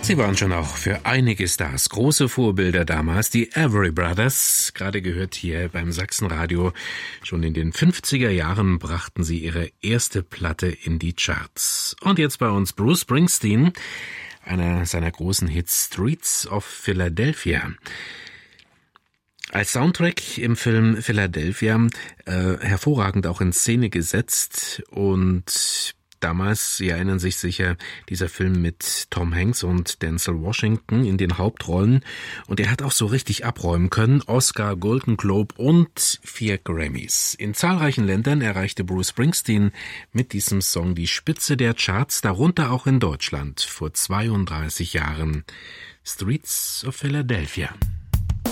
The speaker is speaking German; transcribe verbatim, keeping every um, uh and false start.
Sie waren schon auch für einige Stars große Vorbilder damals, die Everly Brothers. Gerade gehört hier beim Sachsenradio. Schon in den fünfziger Jahren brachten sie ihre erste Platte in die Charts. Und jetzt bei uns Bruce Springsteen, einer seiner großen Hits Streets of Philadelphia. Als Soundtrack im Film Philadelphia äh, hervorragend auch in Szene gesetzt und damals, Sie erinnern sich sicher, dieser Film mit Tom Hanks und Denzel Washington in den Hauptrollen. Und er hat auch so richtig abräumen können. Oscar, Golden Globe und vier Grammys. In zahlreichen Ländern erreichte Bruce Springsteen mit diesem Song die Spitze der Charts, darunter auch in Deutschland vor zweiunddreißig Jahren. Streets of Philadelphia.